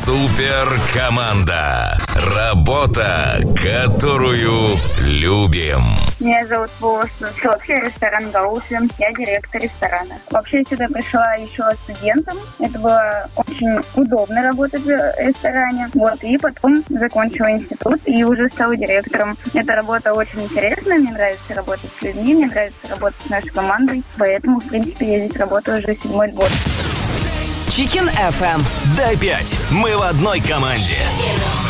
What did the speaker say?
Супер команда. Работа, которую любим. Меня зовут Софья, ресторан «Гауши». Я директор ресторана. Вообще сюда пришла еще студентом. Это было очень удобно работать в ресторане. И потом закончила институт и уже стала директором. Эта работа очень интересная. Мне нравится работать с людьми, мне нравится работать с нашей командой. Поэтому, в принципе, я здесь работаю уже 7-й год. Chicken FM. Дай 5. Мы в одной команде.